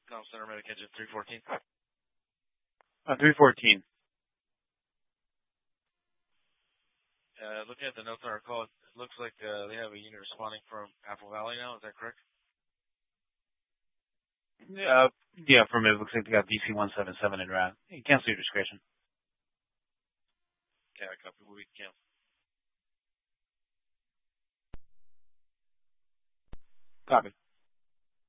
Call center medic engine 314. 314. Looking at the notes on our call, it looks like they have a unit responding from Apple Valley now. Is that correct? Yeah, from it looks like they got VC177 in route. Cancel your discretion. Okay, I copy. We can cancel. Copy.